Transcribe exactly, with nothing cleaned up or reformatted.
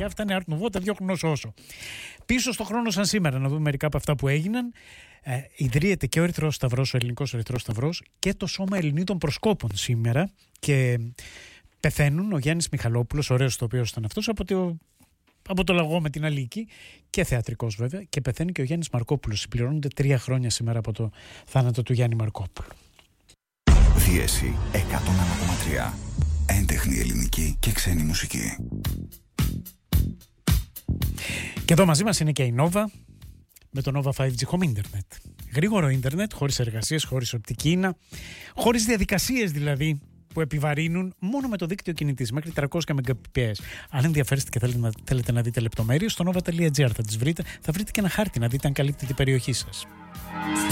παιδιά, αυτά είναι Art Nouveau, τα διώχνουν όσο όσο. Πίσω στο χρόνο σαν σήμερα, να δούμε μερικά από αυτά που έγιναν. Ε, ιδρύεται και ο Ερυθρός Σταυρός, ο Ελληνικός Ερυθρός Σταυρός και το Σώμα Ελληνίτων Προσκόπων σήμερα. Και πεθαίνουν ο Γιάννης Μιχαλόπουλος, ωραίος ηθοποιός ήταν αυτός, από το, από το Λαγό με την Αλίκη, και θεατρικός βέβαια. Και πεθαίνει και ο Γιάννης Μαρκόπουλος. Συμπληρώνονται τρία χρόνια σήμερα από το θάνατο του Γιάννη Μαρκόπουλου. Δίεση εκατόν ένα κόμμα τρία. Έντεχνη ελληνική και ξένη μουσική. Και εδώ μαζί μας είναι και η Nova με το Nova φάιβ τζι Home Internet. Γρήγορο ίντερνετ, χωρίς εργασίες, χωρίς οπτική ίνα, χωρίς διαδικασίες δηλαδή που επιβαρύνουν, μόνο με το δίκτυο κινητής μέχρι τριακόσια Mbps. Αν ενδιαφέρεστε και θέλετε να, θέλετε να δείτε λεπτομέρειες, στο nova τελεία gr θα τις βρείτε. Θα βρείτε και ένα χάρτη να δείτε αν καλύπτει την περιοχή σας.